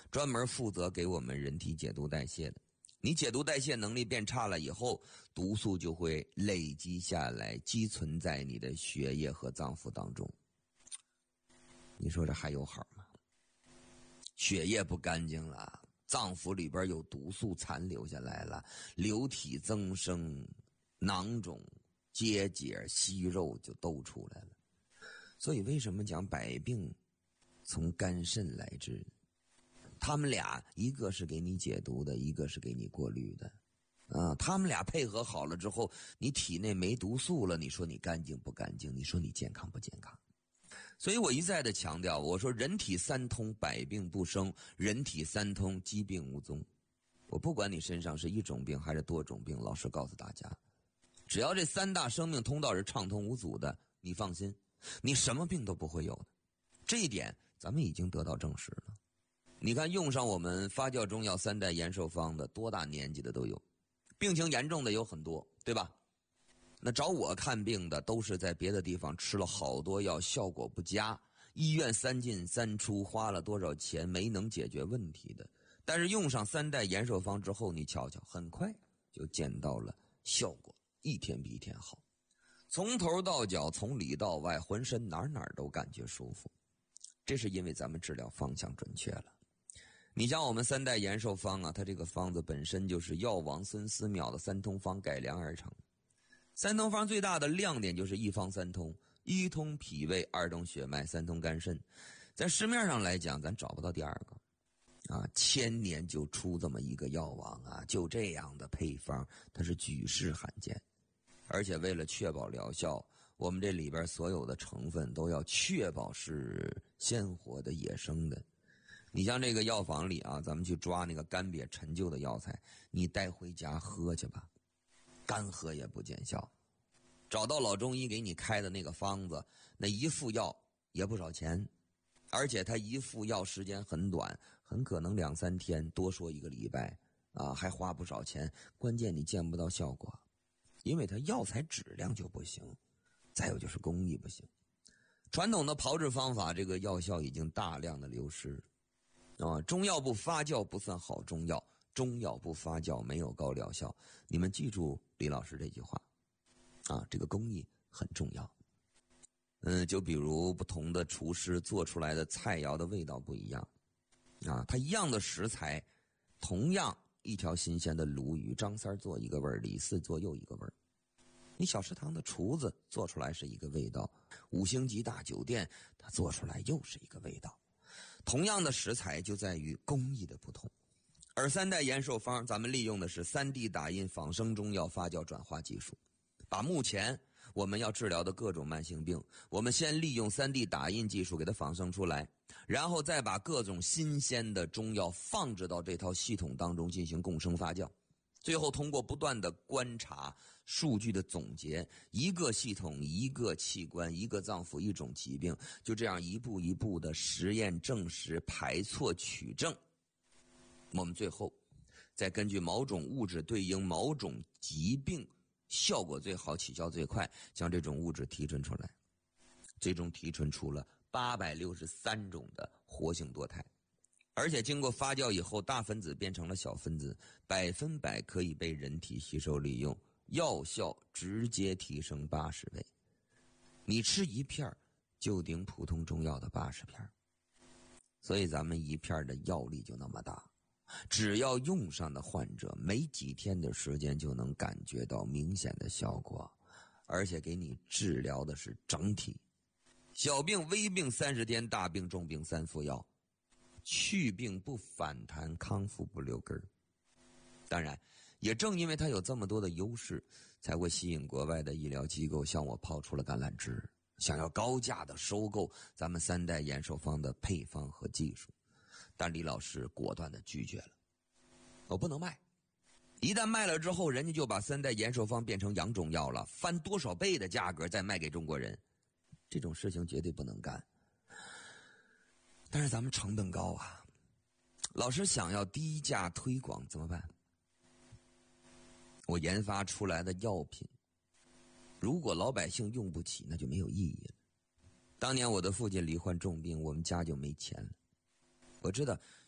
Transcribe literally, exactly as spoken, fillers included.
专门负责给我们人体解毒代谢的。你解毒代谢能力变差了以后，毒素就会累积下来，积存在你的血液和脏腑当中。你说这还有好吗？血液不干净了，脏腑里边有毒素残留下来了，流体增生，囊肿、结节、息肉就都出来了。所以为什么讲百病从肝肾来治？他们俩一个是给你解毒的，一个是给你过滤的啊，他们俩配合好了之后，你体内没毒素了，你说你干净不干净？你说你健康不健康？所以我一再的强调，我说人体三通，百病不生；人体三通，疾病无踪。我不管你身上是一种病还是多种病，老师告诉大家，只要这三大生命通道是畅通无阻的，你放心，你什么病都不会有的。这一点咱们已经得到证实了。你看用上我们发酵中药三代延寿方的多大年纪的都有，病情严重的有很多，对吧？那找我看病的都是在别的地方吃了好多药，效果不佳，医院三进三出，花了多少钱没能解决问题的。但是用上三代延寿方之后，你瞧瞧，很快就见到了效果，一天比一天好，从头到脚，从里到外，浑身哪哪都感觉舒服。这是因为咱们治疗方向准确了。你像我们三代延寿方啊，它这个方子本身就是药王孙思邈的三通方改良而成。三通方最大的亮点就是一方三通，一通脾胃，二通血脉，三通肝肾。在市面上来讲，咱找不到第二个啊，千年就出这么一个药王啊，就这样的配方，它是举世罕见。而且为了确保疗效，我们这里边所有的成分都要确保是鲜活的、野生的。你像这个药房里啊，咱们去抓那个干瘪陈旧的药材，你带回家喝去吧，干喝也不见效。找到老中医给你开的那个方子，那一副药也不少钱，而且它一副药时间很短，很可能两三天，多说一个礼拜啊，还花不少钱。关键你见不到效果，因为它药材质量就不行，再有就是工艺不行。传统的炮制方法，这个药效已经大量的流失啊！中药不发酵不算好中药，中药不发酵没有高疗效。你们记住李老师这句话啊，这个工艺很重要。嗯，就比如不同的厨师做出来的菜肴的味道不一样啊，它一样的食材，同样一条新鲜的鲈鱼，张三做一个味儿，李四做又一个味儿。你小食堂的厨子做出来是一个味道，五星级大酒店它做出来又是一个味道。同样的食材就在于工艺的不同。而三代延寿方咱们利用的是 三 D 打印仿生中药发酵转化技术，把目前我们要治疗的各种慢性病，我们先利用 三 D 打印技术给它仿生出来，然后再把各种新鲜的中药放置到这套系统当中进行共生发酵，最后通过不断的观察数据的总结，一个系统一个器官一个脏腑一种疾病，就这样一步一步的实验证实排错取证，我们最后再根据某种物质对应某种疾病效果最好起效最快，将这种物质提纯出来，最终提纯出了八百六十三种的活性多肽，而且经过发酵以后，大分子变成了小分子，百分百可以被人体吸收利用，药效直接提升八十倍。你吃一片就顶普通中药的八十片，所以咱们一片的药力就那么大，只要用上的患者没几天的时间就能感觉到明显的效果，而且给你治疗的是整体，小病微病三十天，大病重病三副药，去病不反弹，康复不留根儿。当然也正因为它有这么多的优势，才会吸引国外的医疗机构向我抛出了橄榄枝，想要高价的收购咱们三代延寿方的配方和技术。但李老师果断的拒绝了，我不能卖，一旦卖了之后，人家就把三代延寿方变成洋中药了，翻多少倍的价格再卖给中国人，这种事情绝对不能干。但是咱们成本高啊，老师想要低价推广怎么办？我研发出来的药品，如果老百姓用不起，那就没有意义了。当年我的父亲罹患重病，我们家就没钱了。我知道